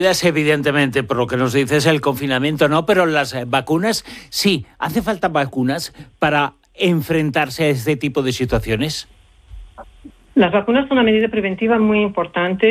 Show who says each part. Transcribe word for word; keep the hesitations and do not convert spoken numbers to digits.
Speaker 1: Evidentemente, por lo que nos dices, el confinamiento no, pero las vacunas, sí. ¿Hace falta vacunas para enfrentarse a este tipo de situaciones?
Speaker 2: Las vacunas son una medida preventiva muy importante.